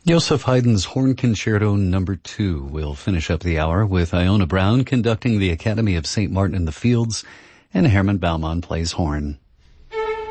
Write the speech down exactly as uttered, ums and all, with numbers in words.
Joseph Haydn's Horn Concerto Number Two will finish up the hour with Iona Brown conducting the Academy of Saint Martin in the Fields, and Herman Baumann plays horn.